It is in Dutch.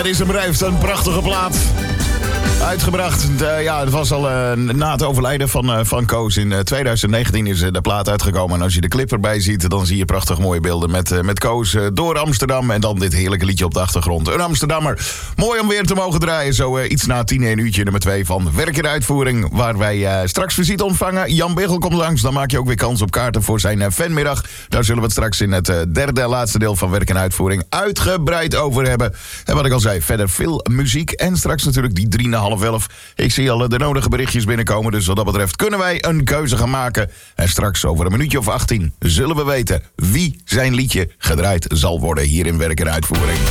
Het is en blijft een prachtige plaat. Uitgebracht. Het was al na het overlijden van Koos. In 2019 is de plaat uitgekomen. En als je de clip erbij ziet, dan zie je prachtig mooie beelden met Koos door Amsterdam. En dan dit heerlijke liedje op de achtergrond. Een Amsterdammer. Mooi om weer te mogen draaien. Zo iets na 10 1 uurtje nummer 2 van Werk in de Uitvoering. Waar wij straks visite ontvangen. Jan Biggel komt langs. Dan maak je ook weer kans op kaarten voor zijn fanmiddag. Daar zullen we het straks in het derde en laatste deel van Werk in de Uitvoering uitgebreid over hebben. En wat ik al zei, verder veel muziek. En straks natuurlijk die 3,5. Ik zie al de nodige berichtjes binnenkomen, dus wat dat betreft kunnen wij een keuze gaan maken. En straks over een minuutje of 18 zullen we weten wie zijn liedje gedraaid zal worden hier in Werk en Uitvoering.